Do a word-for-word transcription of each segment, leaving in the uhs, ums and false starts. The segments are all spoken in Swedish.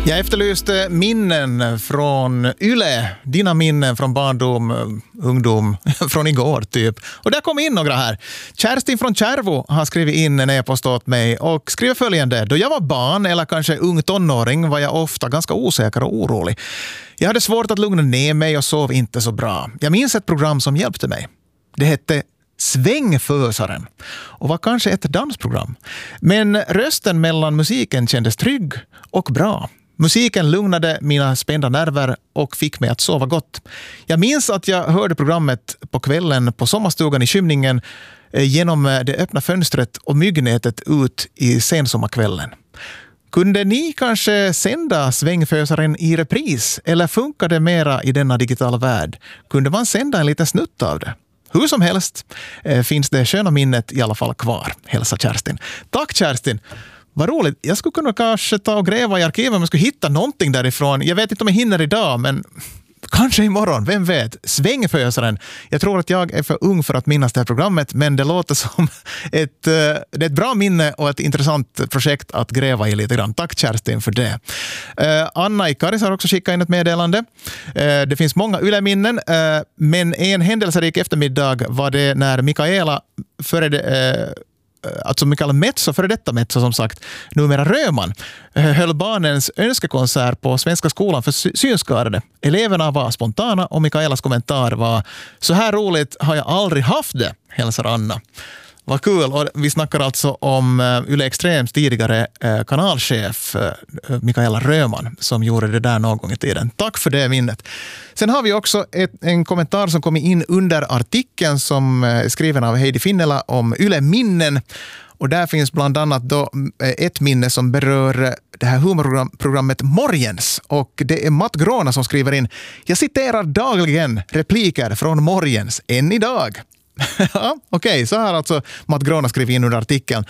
Jag efterlyste minnen från Yle, dina minnen från barndom, ungdom, från igår typ. Och där kom in några här. Kerstin från Kärvo har skrivit in en e-post åt mig och skriver följande. Då jag var barn eller kanske ung tonåring var jag ofta ganska osäker och orolig. Jag hade svårt att lugna ner mig och sov inte så bra. Jag minns ett program som hjälpte mig. Det hette Svängfösaren och var kanske ett dansprogram. Men rösten mellan musiken kändes trygg och bra. Musiken lugnade mina spända nerver och fick mig att sova gott. Jag minns att jag hörde programmet på kvällen på sommarstugan i Skymningen genom det öppna fönstret och myggnätet ut i sensommarkvällen. Kunde ni kanske sända Svängfösaren i repris eller funkar det mera i denna digitala värld? Kunde man sända en liten snutt av det? Hur som helst eh, finns det sköna minnet i alla fall kvar, hälsa Kerstin. Tack Kerstin! Vad roligt. Jag skulle kunna kanske ta och gräva i arkiven om jag skulle hitta någonting därifrån. Jag vet inte om jag hinner idag, men kanske imorgon, vem vet? Svängfösaren. Jag tror att jag är för ung för att minnas det här programmet, men det låter som ett, det är ett bra minne och ett intressant projekt att gräva i lite grann. Tack Kerstin för det. Uh, Anna Ikaris har också skickat in ett meddelande. Uh, det finns många yleminnen, uh, men en händelserik eftermiddag var det när Mikaela före det, uh, alltså Mikaela Metso, före detta Metso som sagt, numera Röman, höll barnens önskekonsert på Svenska skolan för synskadade. Eleverna var spontana och Mikaelas kommentar var: så här roligt har jag aldrig haft det, hälsar Anna. Vad kul, och vi snackar alltså om Yle Extrems tidigare kanalchef Mikaela Röman som gjorde det där någon gång i tiden. Tack för det minnet. Sen har vi också ett, en kommentar som kom in under artikeln som är skriven av Heidi Finnela om Yle minnen. Och där finns bland annat då ett minne som berör det här humorprogrammet Morgens. Och det är Matt Gråna som skriver in: jag citerar dagligen repliker från Morgens än idag. Ja, okej, okay, så här alltså Matt Gråna skriver in under artikeln.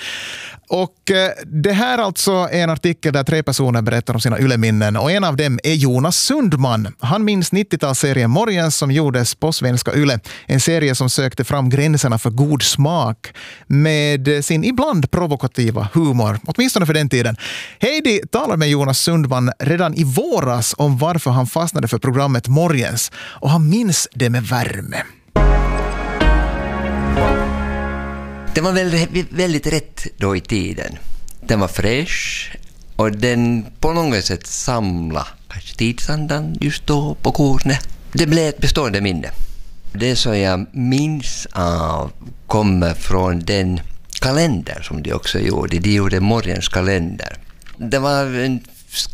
Och eh, det här alltså är en artikel där tre personer berättar om sina yleminnen och en av dem är Jonas Sundman. Han minns nittiotalsserien Morgens som gjordes på Svenska Yle. En serie som sökte fram gränserna för god smak med sin ibland provokativa humor, åtminstone för den tiden. Heidi talar med Jonas Sundman redan i våras om varför han fastnade för programmet Morgens och han minns det med värme. Den var väldigt, väldigt rätt då i tiden. Den var fräsch och den på något sätt samlade kanske tidsandan just då på Kornet. Det blev ett bestående minne. Det som jag minns av kommer från den kalender som de också gjorde. De gjorde Morgens kalender. Det var en